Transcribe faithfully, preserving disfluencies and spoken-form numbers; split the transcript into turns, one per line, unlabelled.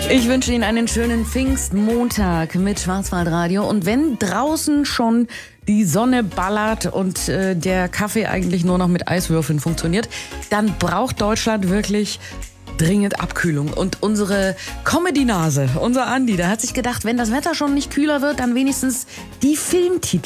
Ich wünsche Ihnen einen schönen Pfingstmontag mit Schwarzwaldradio. Und wenn draußen schon die Sonne ballert und äh, der Kaffee eigentlich nur noch mit Eiswürfeln funktioniert, dann braucht Deutschland wirklich dringend Abkühlung. Und unsere Comedy-Nase, unser Andi, der hat sich gedacht, wenn das Wetter schon nicht kühler wird, dann wenigstens die Filmtitel.